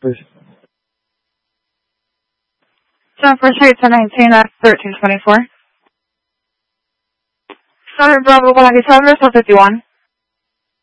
please. 1st Street, 1019, 1324. Summit Bravo 197, 451.